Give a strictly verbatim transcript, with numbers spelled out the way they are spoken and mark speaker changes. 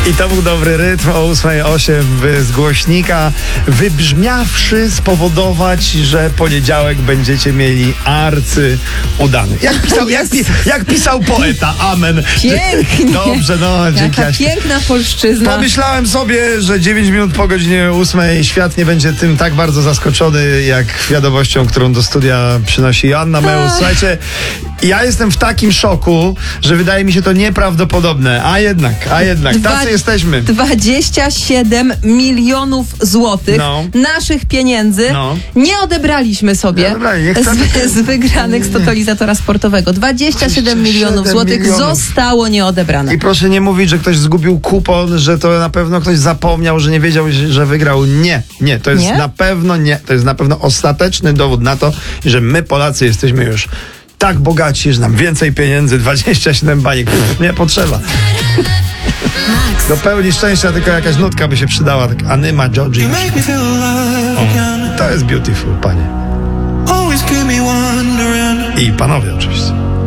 Speaker 1: I to był dobry rytm o ósmej osiem z głośnika, wybrzmiawszy spowodować, że poniedziałek będziecie mieli arcy udany. Jak pisał, jak, pi, jak pisał poeta, amen.
Speaker 2: Pięknie.
Speaker 1: Dobrze, no, dzięki.
Speaker 2: Jaka piękna polszczyzna.
Speaker 1: Pomyślałem sobie, że dziewięć minut po godzinie ósmej świat nie będzie tym tak bardzo zaskoczony, jak wiadomością, którą do studia przynosi Joanna Meus. Słuchajcie, ja jestem w takim szoku, że wydaje mi się to nieprawdopodobne, a jednak, a jednak,
Speaker 2: Dwa,
Speaker 1: tacy jesteśmy.
Speaker 2: dwadzieścia siedem milionów złotych
Speaker 1: No.
Speaker 2: naszych pieniędzy
Speaker 1: No.
Speaker 2: nie odebraliśmy sobie
Speaker 1: Nie odebrali, nie chcemy.
Speaker 2: z, z wygranych z totalizatora sportowego. dwadzieścia siedem milionów złotych
Speaker 1: milionów.
Speaker 2: zostało nieodebrane.
Speaker 1: I proszę nie mówić, że ktoś zgubił kupon, że to na pewno ktoś zapomniał, że nie wiedział, że wygrał. Nie, nie, to jest
Speaker 2: Nie?
Speaker 1: na pewno nie. To jest na pewno ostateczny dowód na to, że my Polacy jesteśmy już tak bogaci, że nam więcej pieniędzy, dwadzieścia siedem baniek, pff, nie potrzeba. Do pełni szczęścia tylko jakaś nutka by się przydała, tak Anyma Georgie. To jest beautiful, panie. I panowie oczywiście.